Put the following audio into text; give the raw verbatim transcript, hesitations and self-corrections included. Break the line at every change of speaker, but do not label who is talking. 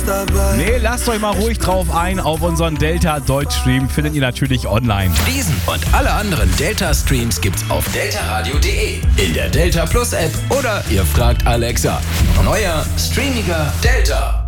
dabei.
Nee, lasst euch mal ruhig drauf ein. Auf unseren Delta Deutschstream findet ihr natürlich online.
Diesen und alle anderen Delta-Streams gibt's auf deltaradio punkt de, in der Delta Plus App oder ihr fragt Alexa. Neuer, streamiger Delta.